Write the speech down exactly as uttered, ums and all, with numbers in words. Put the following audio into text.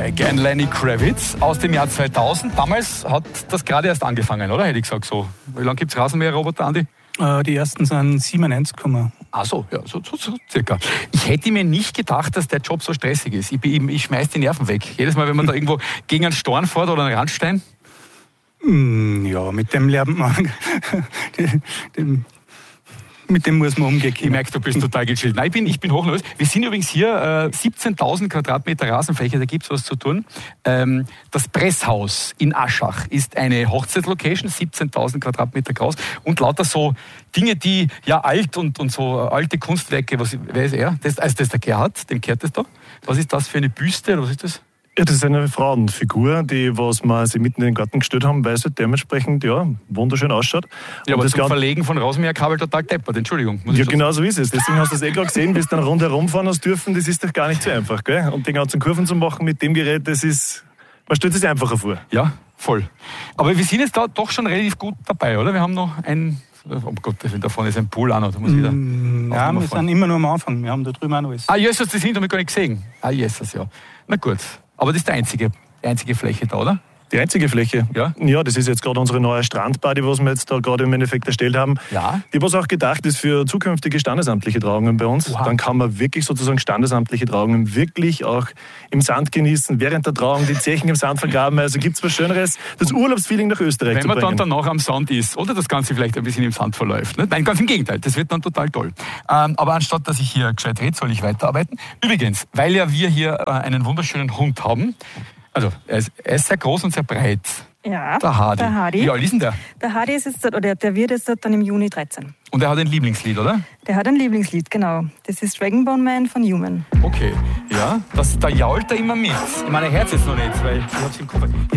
Dreieck. Ein Lenny Kravitz aus dem Jahr zweitausend. Damals hat das gerade erst angefangen, oder? Hätte ich gesagt so. Wie lange gibt es Rasenmäherroboter, Andi? Äh, die ersten sind siebenundneunzig gekommen. Ach so, ja, so, so, so circa. Ich hätte mir nicht gedacht, dass der Job so stressig ist. Ich, ich, ich schmeiß die Nerven weg. Jedes Mal, wenn man da irgendwo gegen einen Storn fährt oder einen Randstein. Mm, ja, mit dem lernt man. den, mit dem muss man umgehen. Ich merke, du bist total gechillt. Nein, ich bin, ich bin hochlos. Wir sind übrigens hier, äh, siebzehntausend Quadratmeter Rasenfläche, da gibt es was zu tun. Ähm, das Presshaus in Aschach ist eine Hochzeitslocation, siebzehntausend Quadratmeter groß und lauter so Dinge, die ja alt und, und so alte Kunstwerke, was, wer ist er? Das, also das ist der Gerhard, dem gehört das da. Was ist das für eine Büste oder was ist das? Ja, das ist eine Frauenfigur, die was wir sie mitten in den Garten gestellt haben, weil sie dementsprechend ja, wunderschön ausschaut. Ja, und aber das zum Verlegen von Rasenmäherkabel total deppert, Entschuldigung. Ja, genau so ist es. Deswegen hast du das eh gerade gesehen, wie es dann rundherum fahren hast dürfen, das ist doch gar nicht so einfach, gell? Und die ganzen Kurven zu machen mit dem Gerät, das ist, man stellt sich einfacher vor. Ja, voll. Aber wir sind jetzt da doch schon relativ gut dabei, oder? Wir haben noch ein, oh Gott, da vorne ist ein Pool auch noch, da muss wieder... Mm, ja, wir sind immer nur am Anfang, wir haben da drüben auch noch alles. Ah, Jesus, das sind wir gar nicht gesehen. Ah, Jesus, ja. Na gut, aber das ist der einzige. Die einzige Fläche da, oder? Die einzige Fläche? Ja. Ja, das ist jetzt gerade unsere neue Strandbar, die was wir jetzt da gerade im Endeffekt erstellt haben. Ja. Die was auch gedacht ist für zukünftige standesamtliche Trauungen bei uns. Oha. Dann kann man wirklich sozusagen standesamtliche Trauungen wirklich auch im Sand genießen, während der Trauung die Zechen im Sand vergraben. Also gibt es was Schöneres, das Urlaubsfeeling nach Österreich Wenn zu man bringen. dann danach am Sand ist oder das Ganze vielleicht ein bisschen im Sand verläuft. Ne? Nein, ganz im Gegenteil, das wird dann total toll. Ähm, aber anstatt, dass ich hier gescheit rede, soll ich weiterarbeiten. Übrigens, weil ja wir hier äh, einen wunderschönen Hund haben, also er ist, er ist sehr groß und sehr breit. Ja, Der Hardy. der Hardy. Wie alt ist denn der? Der Hardy ist jetzt, oder der wird jetzt dann im Juni dreizehn. Und er hat ein Lieblingslied, oder? Der hat ein Lieblingslied, genau. Das ist Dragonbone Man von Human. Okay, ja, das, da jault er immer mit. Ich meine, er hört es jetzt noch nicht, weil ich hab's im Kopf.